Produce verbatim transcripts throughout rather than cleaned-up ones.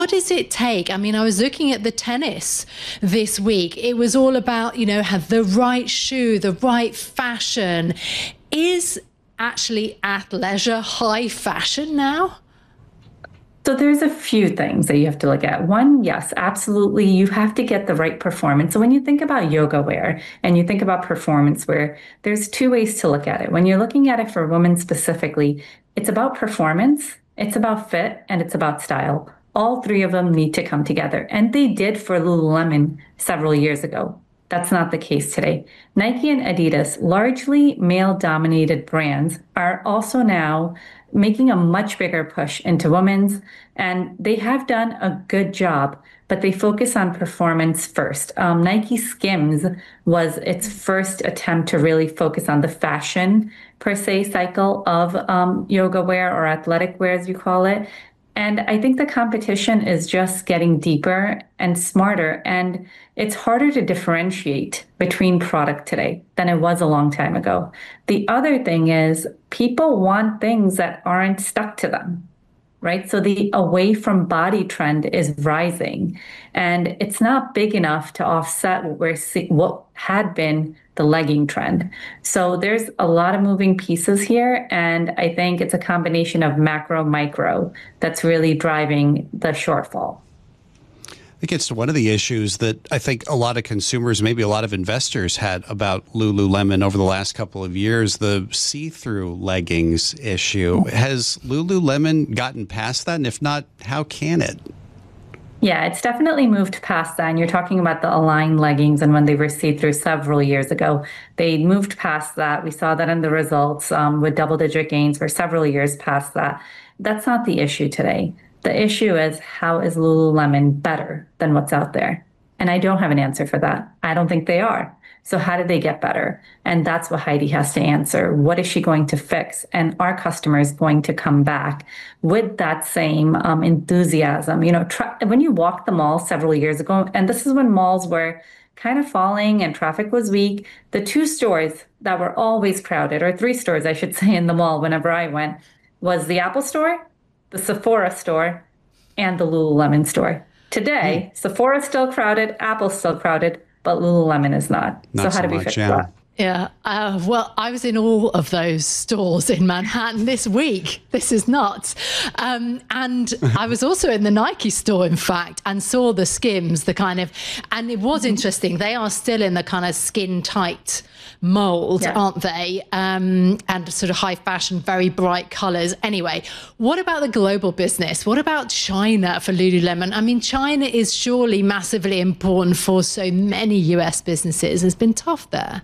What does it take? I mean, I was looking at the tennis this week. It was all about, you know, have the right shoe, the right fashion. Is actually athleisure high fashion now? So there's a few things that you have to look at. One, yes, absolutely. You have to get the right performance. So when you think about yoga wear and you think about performance wear, there's two ways to look at it. When you're looking at it for women specifically, it's about performance, it's about fit, and it's about style. All three of them need to come together. And they did for Lululemon several years ago. That's not the case today. Nike and Adidas, largely male-dominated brands, are also now making a much bigger push into women's, and they have done a good job, but they focus on performance first. Um, Nike Skims was its first attempt to really focus on the fashion, per se, cycle of um, yoga wear or athletic wear, as you call it. And I think the competition is just getting deeper and smarter, and it's harder to differentiate between product today than it was a long time ago. The other thing is people want things that aren't stuck to them, right? So the away from body trend is rising, and it's not big enough to offset what we're see- what had been the legging trend. So there's a lot of moving pieces here, and I think it's a combination of macro, micro that's really driving the shortfall. It gets to one of the issues that I think a lot of consumers, maybe a lot of investors had about Lululemon over the last couple of years, the see-through leggings issue. Has Lululemon gotten past that? And if not, how can it? Yeah, it's definitely moved past that. And you're talking about the Align leggings and when they were see-through several years ago. They moved past that. We saw that in the results um, with double-digit gains for several years past that. That's not the issue today. The issue is, how is Lululemon better than what's out there? And I don't have an answer for that. I don't think they are. So how did they get better? And that's what Heidi has to answer. What is she going to fix? And are customers going to come back with that same um, enthusiasm? You know, try, when you walked the mall several years ago, and this is when malls were kind of falling and traffic was weak, the two stores that were always crowded, or three stores, I should say, in the mall whenever I went, was the Apple store, the Sephora store, and the Lululemon store. Today, mm. Sephora's still crowded, Apple's still crowded, but Lululemon is not. not so how so do we much, fix yeah. that? Yeah, uh, well, I was in all of those stores in Manhattan this week. This is nuts. Um, and I was also in the Nike store, in fact, and saw the Skims, the kind of, and it was interesting. They are still in the kind of skin tight mold, yeah. aren't they? Um, and sort of high fashion, very bright colors. Anyway, what about the global business? What about China for Lululemon? I mean, China is surely massively important for so many U S businesses. It's been tough there.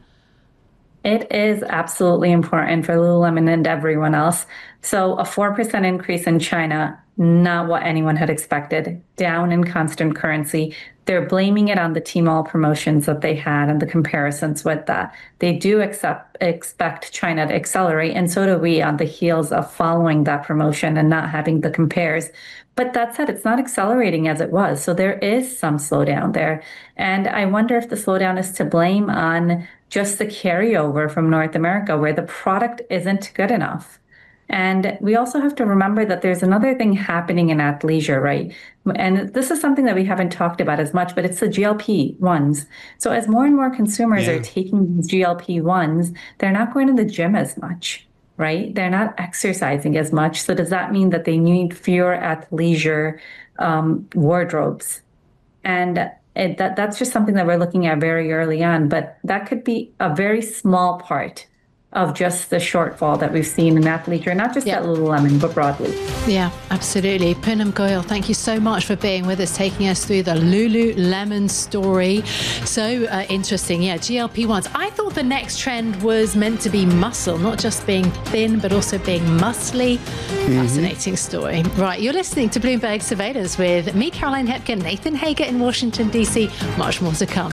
It is absolutely important for Lululemon and everyone else. So a four percent increase in China, not what anyone had expected, down in constant currency. They're blaming it on the Tmall promotions that they had and the comparisons with that. They do accept, expect China to accelerate, and so do we, on the heels of following that promotion and not having the compares. But that said, it's not accelerating as it was. So there is some slowdown there. And I wonder if the slowdown is to blame on just the carryover from North America, where the product isn't good enough. And we also have to remember that there's another thing happening in athleisure, right? And this is something that we haven't talked about as much, but it's the G L P ones. So as more and more consumers yeah. are taking these G L P ones, they're not going to the gym as much, right? They're not exercising as much. So does that mean that they need fewer athleisure um, wardrobes? And it, that that's just something that we're looking at very early on, but that could be a very small part of just the shortfall that we've seen in athleisure, not just yeah. at Lululemon, but broadly. Yeah, absolutely. Poonam Goyal, thank you so much for being with us, taking us through the Lululemon story. So uh, interesting. Yeah, G L P ones. I thought the next trend was meant to be muscle, not just being thin, but also being muscly. Mm-hmm. Fascinating story. Right, you're listening to Bloomberg Surveillance with me, Caroline Hepkin, Nathan Hager in Washington, D C. Much more to come.